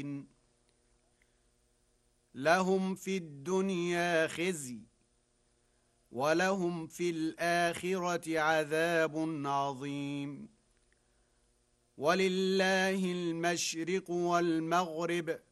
لهم في الدنيا خزي ولهم في الآخرة عذاب عظيم ولله المشرق والمغرب